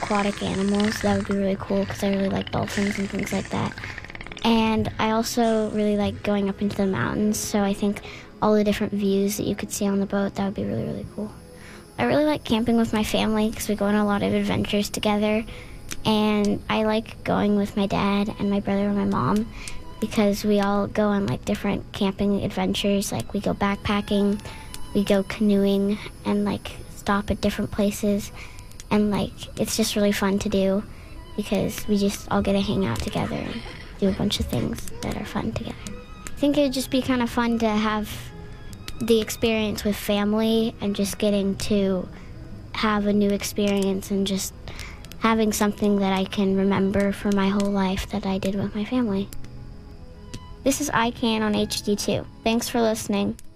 aquatic animals. That would be really cool because I really like dolphins and things like that. And I also really like going up into the mountains, so I think all the different views that you could see on the boat, that would be really, really cool. I really like camping with my family because we go on a lot of adventures together. And I like going with my dad and my brother and my mom because we all go on like different camping adventures. Like we go backpacking, we go canoeing, and like stop at different places. And like it's just really fun to do because we just all get to hang out together and do a bunch of things that are fun together. I think it would just be kind of fun to have the experience with family and just getting to have a new experience and just having something that I can remember for my whole life that I did with my family. This is I Can on HD2. Thanks for listening.